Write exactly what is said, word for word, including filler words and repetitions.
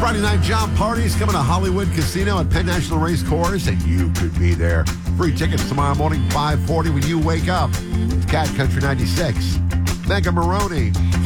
Friday night job parties coming to Hollywood Casino at Penn National Race Course, and you could be there. Free tickets tomorrow morning, five forty when you wake up. Cat Country ninety-six. Mega Maroney.